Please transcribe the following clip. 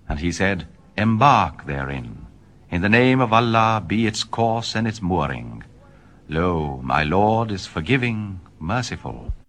And he said, Embark therein. In the name of Allah be its course and its mooring. Lo, my Lord is forgiving, merciful.